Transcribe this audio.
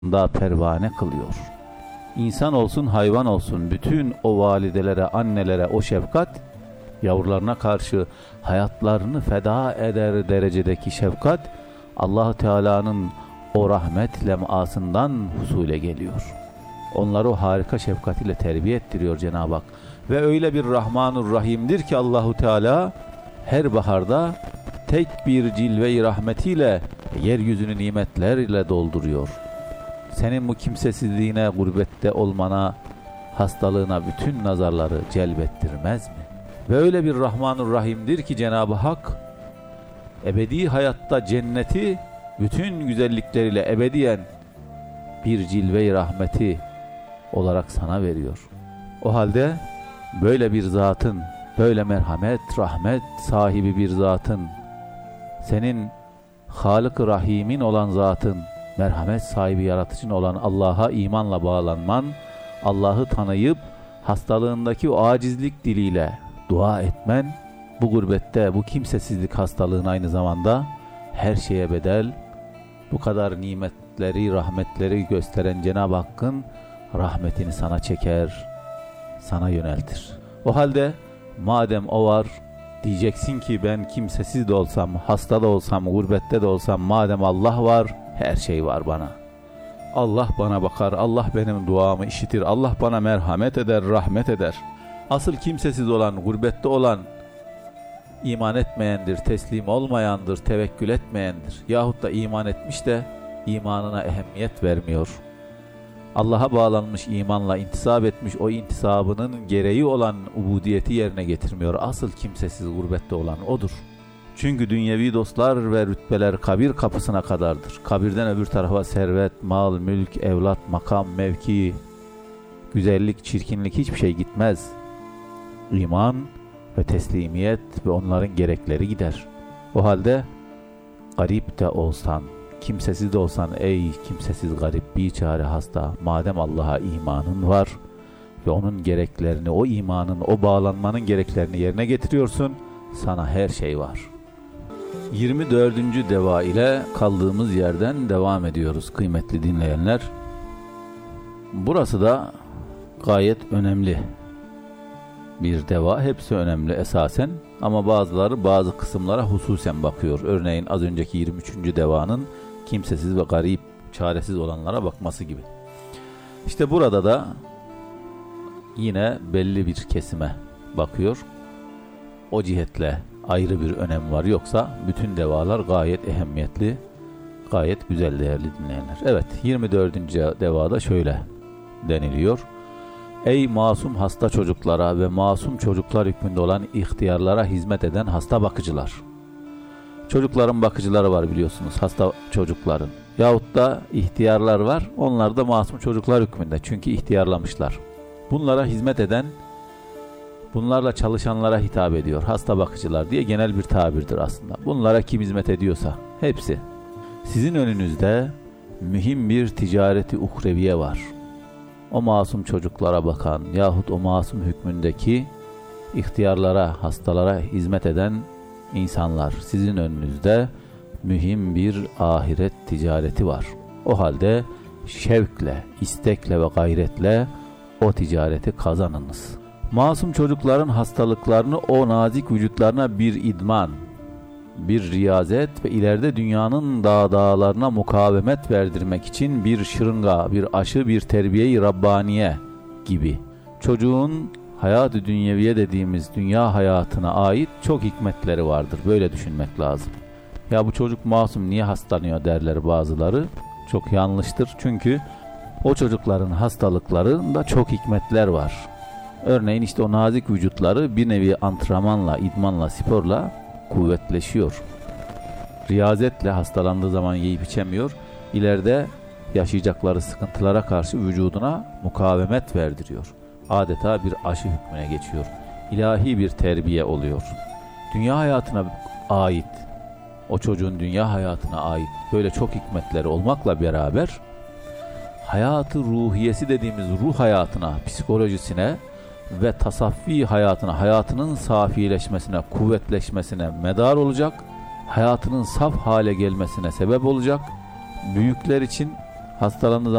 da pervane kılıyor. İnsan olsun, hayvan olsun, bütün o validelere, annelere o şefkat, yavrularına karşı hayatlarını feda eder derecedeki şefkat, Allah-u Teala'nın o rahmet lemasından husule geliyor. Onları o harika şefkat ile terbiye ettiriyor Cenab-ı Hak. Ve öyle bir Rahmanur Rahim'dir ki Allah-u Teala her baharda tek bir cilve-i rahmetiyle yeryüzünü nimetlerle dolduruyor. Senin bu kimsesizliğine, gurbette olmana, hastalığına bütün nazarları celbettirmez mi? Ve öyle bir Rahmanur Rahim'dir ki Cenab-ı Hak ebedi hayatta cenneti bütün güzellikleriyle ebediyen bir cilve-i rahmeti olarak sana veriyor. O halde böyle bir zatın, böyle merhamet, rahmet sahibi bir zatın, senin Halık-ı Rahim'in olan zatın, merhamet sahibi yaratıcın olan Allah'a imanla bağlanman, Allah'ı tanıyıp hastalığındaki o acizlik diliyle dua etmen, bu gurbette, bu kimsesizlik hastalığın aynı zamanda her şeye bedel, bu kadar nimetleri, rahmetleri gösteren Cenab-ı Hakk'ın rahmetini sana çeker, sana yöneltir. O halde madem o var, diyeceksin ki ben kimsesiz de olsam, hasta da olsam, gurbette de olsam, madem Allah var, her şey var bana. Allah bana bakar, Allah benim duamı işitir, Allah bana merhamet eder, rahmet eder. Asıl kimsesiz olan, gurbette olan, iman etmeyendir, teslim olmayandır, tevekkül etmeyendir. Yahut da iman etmiş de imanına ehemmiyet vermiyor. Allah'a bağlanmış, imanla intisap etmiş, o intisabının gereği olan ubudiyeti yerine getirmiyor. Asıl kimsesiz, gurbette olan odur. Çünkü dünyevi dostlar ve rütbeler kabir kapısına kadardır. Kabirden öbür tarafa servet, mal, mülk, evlat, makam, mevki, güzellik, çirkinlik hiçbir şey gitmez. İman ve teslimiyet ve onların gerekleri gider. O halde garip de olsan, kimsesiz de olsan, ey kimsesiz, garip, biçare, hasta, madem Allah'a imanın var ve onun gereklerini, o imanın, o bağlanmanın gereklerini yerine getiriyorsun, sana her şey var. 24. deva ile kaldığımız yerden devam ediyoruz kıymetli dinleyenler. Burası da gayet önemli bir deva. Hepsi önemli esasen ama bazıları bazı kısımlara hususen bakıyor. Örneğin az önceki 23. devanın kimsesiz ve garip, çaresiz olanlara bakması gibi. İşte burada da yine belli bir kesime bakıyor. O cihetle ayrı bir önem var. Yoksa bütün devalar gayet ehemmiyetli, gayet güzel değerli dinleyenler. Evet, 24. devada şöyle deniliyor. Ey masum hasta çocuklara ve masum çocuklar hükmünde olan ihtiyarlara hizmet eden hasta bakıcılar. Çocukların bakıcıları var biliyorsunuz, hasta çocukların. Yahut da ihtiyarlar var, onlar da masum çocuklar hükmünde çünkü ihtiyarlamışlar. Bunlara hizmet eden, bunlarla çalışanlara hitap ediyor. Hasta bakıcılar diye genel bir tabirdir aslında. Bunlara kim hizmet ediyorsa hepsi. Sizin önünüzde mühim bir ticareti uhreviye var. O masum çocuklara bakan yahut o masum hükmündeki ihtiyarlara, hastalara hizmet eden insanlar, sizin önünüzde mühim bir ahiret ticareti var. O halde şevkle, istekle ve gayretle o ticareti kazanınız. Masum çocukların hastalıklarını o nazik vücutlarına bir idman, bir riyazet ve ileride dünyanın dağlarına mukavemet verdirmek için bir şırınga, bir aşı, bir terbiye-i Rabbaniye gibi. Çocuğun hayat-ı dünyeviye dediğimiz dünya hayatına ait çok hikmetleri vardır. Böyle düşünmek lazım. Ya bu çocuk masum niye hastalanıyor derler bazıları. Çok yanlıştır. Çünkü o çocukların hastalıklarında çok hikmetler var. Örneğin işte o nazik vücutları bir nevi antrenmanla, idmanla, sporla kuvvetleşiyor. Riyazetle hastalandığı zaman yiyip içemiyor. İleride yaşayacakları sıkıntılara karşı vücuduna mukavemet verdiriyor. Adeta bir aşı hükmüne geçiyor. İlahi bir terbiye oluyor. Dünya hayatına ait, o çocuğun dünya hayatına ait böyle çok hikmetleri olmakla beraber hayatı ruhiyesi dediğimiz ruh hayatına, psikolojisine ve tasaffi hayatına, hayatının safileşmesine, kuvvetleşmesine medar olacak, hayatının saf hale gelmesine sebep olacak, büyükler için Hastalandığı